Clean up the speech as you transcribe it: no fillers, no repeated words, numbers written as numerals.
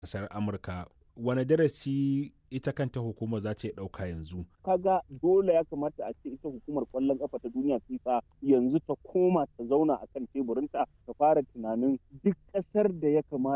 ƙasar Amurka. Wane darasi ita kanta hukumar za ta iya ɗauka yanzu? Kaga dole ya kamata a ce ita hukumar ƙwallon ƙafa ta duniya FIFA yanzu ta koma ta zauna a kan teburinta ta fara tunanin duk ƙasar da ya kamata